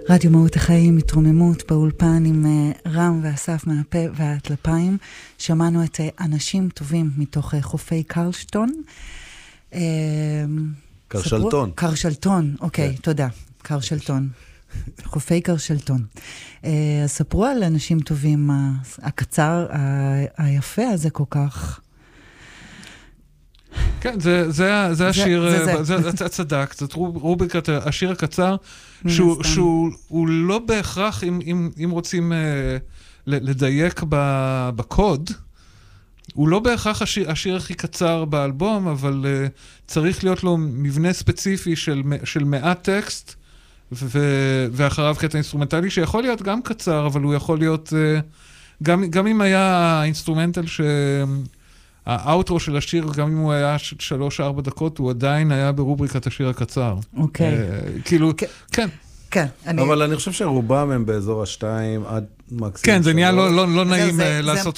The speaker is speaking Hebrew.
רדיו מהות החיים, התרוממות באולפן עם רם ואסף מהפה והטלפיים. שמענו את אנשים טובים מתוך חופי קרלשטון. קרשלטון. קרשלטון, אוקיי, תודה. קרשלטון. חופי קרשלטון. אז ספרו על אנשים טובים, הקצר, היפה הזה כל כך. כן, זה השיר, זה צדק, זאת רובריקת השיר הקצר, שהוא לא בהכרח, אם רוצים לדייק בקוד, הוא לא בהכרח השיר הכי קצר באלבום, אבל צריך להיות לו מבנה ספציפי של מעט טקסט, ואחריו קטע אינסטרומנטלי, שיכול להיות גם קצר, אבל הוא יכול להיות, גם אם היה האינסטרומנטל האוטרו של השיר, גם אם הוא היה 3-4 דקות, הוא עדיין היה ברובריקת השיר הקצר. אוקיי. כאילו, כן. כן. אבל אני חושב שרובם הם באזור 2 עד מקסימום. כן, זה נהיה לא נעים לעשות